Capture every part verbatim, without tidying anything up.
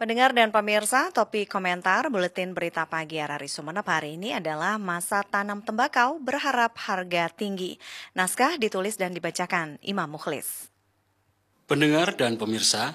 Pendengar dan pemirsa, topik komentar Buletin Berita Pagi R R I Sumeneb hari ini adalah masa tanam tembakau berharap harga tinggi. Naskah ditulis dan dibacakan Imam Mukhlis. Pendengar dan pemirsa,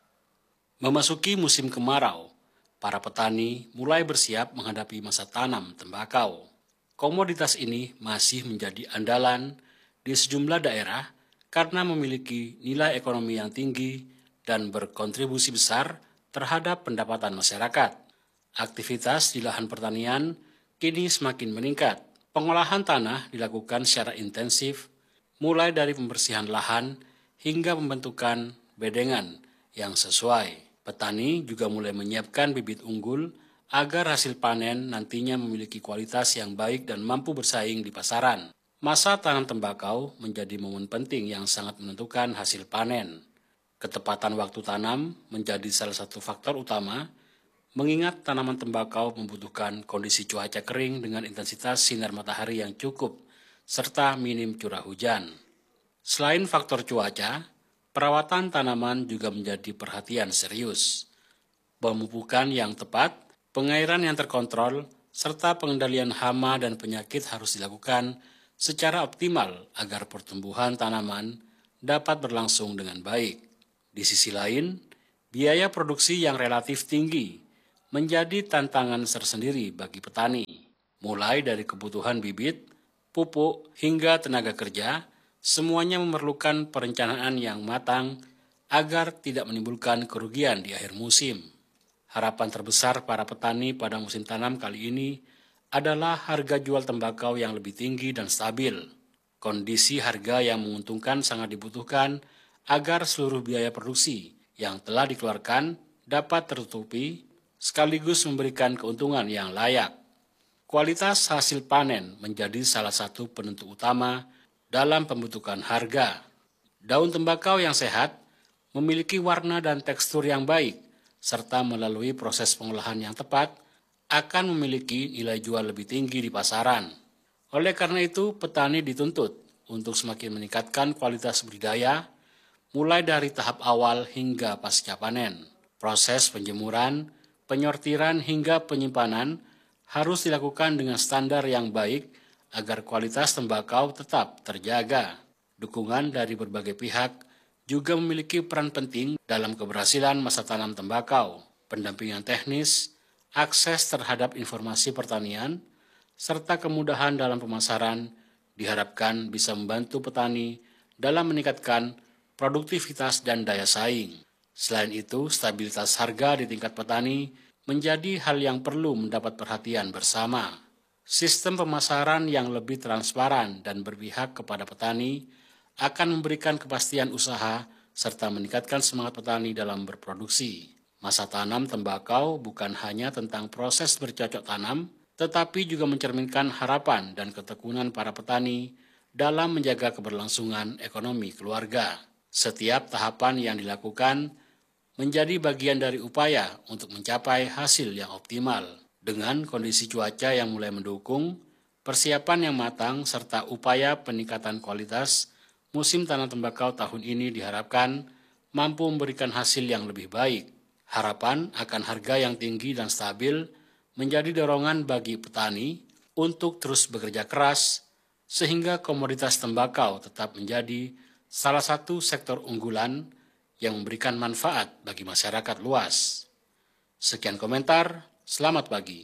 memasuki musim kemarau, para petani mulai bersiap menghadapi masa tanam tembakau. Komoditas ini masih menjadi andalan di sejumlah daerah karena memiliki nilai ekonomi yang tinggi dan berkontribusi besar terhadap pendapatan masyarakat. Aktivitas di lahan pertanian kini semakin meningkat. Pengolahan tanah dilakukan secara intensif, mulai dari pembersihan lahan hingga pembentukan bedengan yang sesuai. Petani juga mulai menyiapkan bibit unggul agar hasil panen nantinya memiliki kualitas yang baik dan mampu bersaing di pasaran. Masa tanam tembakau menjadi momen penting yang sangat menentukan hasil panen. Ketepatan waktu tanam menjadi salah satu faktor utama, mengingat tanaman tembakau membutuhkan kondisi cuaca kering dengan intensitas sinar matahari yang cukup, serta minim curah hujan. Selain faktor cuaca, perawatan tanaman juga menjadi perhatian serius. Pemupukan yang tepat, pengairan yang terkontrol, serta pengendalian hama dan penyakit harus dilakukan secara optimal agar pertumbuhan tanaman dapat berlangsung dengan baik. Di sisi lain, biaya produksi yang relatif tinggi menjadi tantangan tersendiri bagi petani. Mulai dari kebutuhan bibit, pupuk, hingga tenaga kerja, semuanya memerlukan perencanaan yang matang agar tidak menimbulkan kerugian di akhir musim. Harapan terbesar para petani pada musim tanam kali ini adalah harga jual tembakau yang lebih tinggi dan stabil. Kondisi harga yang menguntungkan sangat dibutuhkan agar seluruh biaya produksi yang telah dikeluarkan dapat tertutupi sekaligus memberikan keuntungan yang layak. Kualitas hasil panen menjadi salah satu penentu utama dalam pembentukan harga. Daun tembakau yang sehat memiliki warna dan tekstur yang baik, serta melalui proses pengolahan yang tepat akan memiliki nilai jual lebih tinggi di pasaran. Oleh karena itu, petani dituntut untuk semakin meningkatkan kualitas budidaya, mulai dari tahap awal hingga pasca panen. Proses penjemuran, penyortiran hingga penyimpanan harus dilakukan dengan standar yang baik agar kualitas tembakau tetap terjaga. Dukungan dari berbagai pihak juga memiliki peran penting dalam keberhasilan masa tanam tembakau. Pendampingan teknis, akses terhadap informasi pertanian, serta kemudahan dalam pemasaran diharapkan bisa membantu petani dalam meningkatkan produktivitas dan daya saing. Selain itu, stabilitas harga di tingkat petani menjadi hal yang perlu mendapat perhatian bersama. Sistem pemasaran yang lebih transparan dan berpihak kepada petani akan memberikan kepastian usaha serta meningkatkan semangat petani dalam berproduksi. Masa tanam tembakau bukan hanya tentang proses bercocok tanam, tetapi juga mencerminkan harapan dan ketekunan para petani dalam menjaga keberlangsungan ekonomi keluarga. Setiap tahapan yang dilakukan menjadi bagian dari upaya untuk mencapai hasil yang optimal. Dengan kondisi cuaca yang mulai mendukung, persiapan yang matang, serta upaya peningkatan kualitas, musim tanam tembakau tahun ini diharapkan mampu memberikan hasil yang lebih baik. Harapan akan harga yang tinggi dan stabil menjadi dorongan bagi petani untuk terus bekerja keras, sehingga komoditas tembakau tetap menjadi salah satu sektor unggulan yang memberikan manfaat bagi masyarakat luas. Sekian komentar, selamat pagi.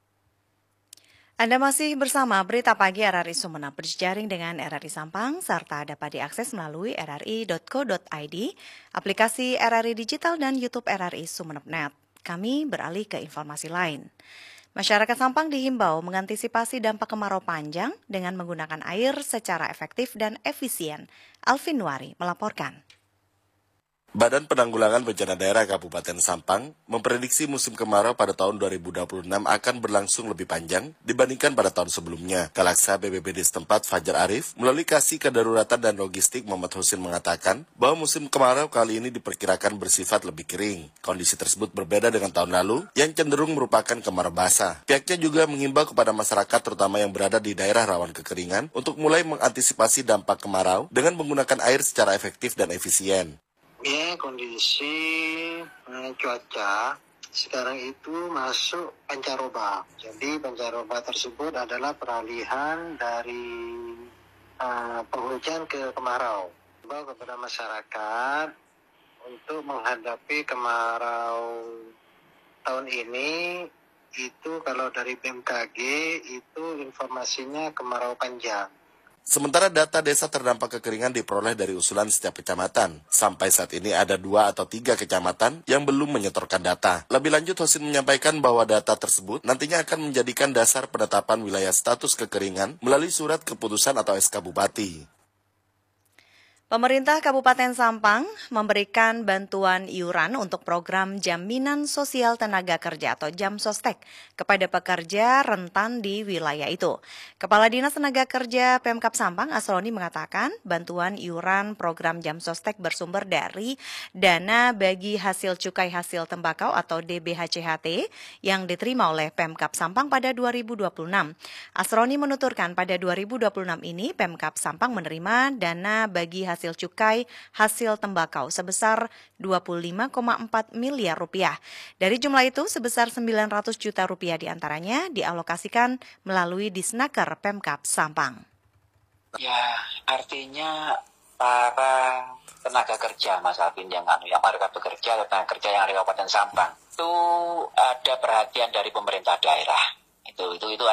Anda masih bersama Berita Pagi R R I Sumeneb berjejaring dengan R R I Sampang, serta dapat diakses melalui r r i dot co dot i d, aplikasi R R I Digital dan YouTube R R I Sumeneb punto net. Kami beralih ke informasi lain. Masyarakat Sampang dihimbau mengantisipasi dampak kemarau panjang dengan menggunakan air secara efektif dan efisien. Alvin Nuari melaporkan. Badan Penanggulangan Bencana Daerah Kabupaten Sampang memprediksi musim kemarau pada tahun dua ribu dua puluh enam akan berlangsung lebih panjang dibandingkan pada tahun sebelumnya. Kalaksa B B B D setempat Fajar Arif melalui Kasih Kedaruratan dan Logistik Muhammad Husin mengatakan bahwa musim kemarau kali ini diperkirakan bersifat lebih kering. Kondisi tersebut berbeda dengan tahun lalu yang cenderung merupakan kemarau basah. Pihaknya juga mengimbau kepada masyarakat terutama yang berada di daerah rawan kekeringan untuk mulai mengantisipasi dampak kemarau dengan menggunakan air secara efektif dan efisien. Ya, kondisi eh, cuaca sekarang itu masuk pancaroba. Jadi pancaroba tersebut adalah peralihan dari uh, penghujan ke kemarau. Bahwa kepada masyarakat untuk menghadapi kemarau tahun ini, itu kalau dari B M K G itu informasinya kemarau panjang. Sementara data desa terdampak kekeringan diperoleh dari usulan setiap kecamatan. Sampai saat ini ada dua atau tiga kecamatan yang belum menyetorkan data. Lebih lanjut, Hosin menyampaikan bahwa data tersebut nantinya akan menjadikan dasar penetapan wilayah status kekeringan melalui surat keputusan atau S K Bupati. Pemerintah Kabupaten Sampang memberikan bantuan iuran untuk program Jaminan Sosial Tenaga Kerja atau Jamsostek kepada pekerja rentan di wilayah itu. Kepala Dinas Tenaga Kerja Pemkab Sampang, Asroni, mengatakan bantuan iuran program Jamsostek bersumber dari dana bagi hasil cukai hasil tembakau atau D B H C H T yang diterima oleh Pemkab Sampang pada dua ribu dua puluh enam. Asroni menuturkan pada dua ribu dua puluh enam ini Pemkab Sampang menerima dana bagi hasil hasil cukai hasil tembakau sebesar dua puluh lima koma empat miliar rupiah. Dari jumlah itu sebesar sembilan ratus juta rupiah diantaranya dialokasikan melalui Disnaker Pemkab Sampang. Ya, artinya para tenaga kerja, Mas Alvin, yang anu yang mereka bekerja, tenaga kerja yang ada di Kabupaten Sampang itu ada perhatian dari pemerintah daerah. Itu itu itu